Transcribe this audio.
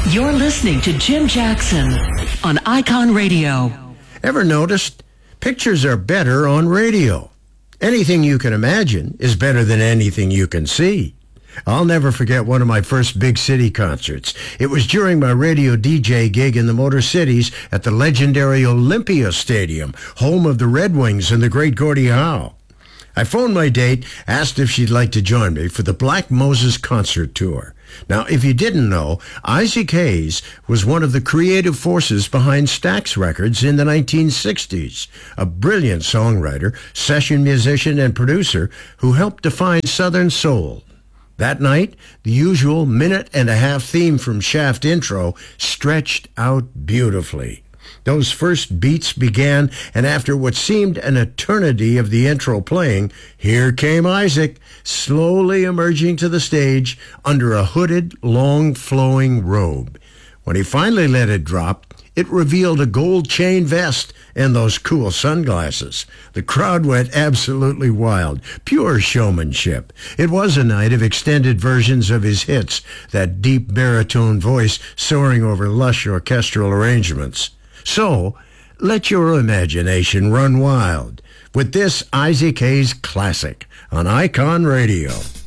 You're listening to Jim Jackson on Icon Radio. Ever noticed? Pictures are better on radio. Anything you can imagine is better than anything you can see. I'll never forget one of my first big city concerts. It was during my radio DJ gig in the Motor Cities at the legendary Olympia Stadium, home of the Red Wings and the great Gordie Howe. I phoned my date, asked if she'd like to join me for the Black Moses concert tour. Now, if you didn't know, Isaac Hayes was one of the creative forces behind Stax Records in the 1960s, a brilliant songwriter, session musician, and producer who helped define Southern soul. That night, the usual minute-and-a-half theme from Shaft intro stretched out beautifully. Those first beats began, and after what seemed an eternity of the intro playing, here came Isaac, slowly emerging to the stage under a hooded, long-flowing robe. When he finally let it drop, it revealed a gold chain vest and those cool sunglasses. The crowd went absolutely wild. Pure showmanship. It was a night of extended versions of his hits, that deep baritone voice soaring over lush orchestral arrangements. So, let your imagination run wild with this Isaac Hayes classic on Icon Radio.